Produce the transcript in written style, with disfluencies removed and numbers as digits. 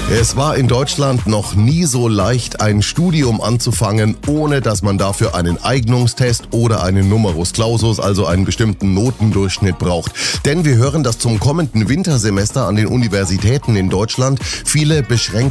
Es war in Deutschland noch nie so leicht, ein Studium anzufangen, ohne dass man dafür einen Eignungstest oder einen Numerus Clausus, also einen bestimmten Notendurchschnitt braucht. Denn wir hören, dass zum kommenden Wintersemester an den Universitäten in Deutschland viele Beschränkungen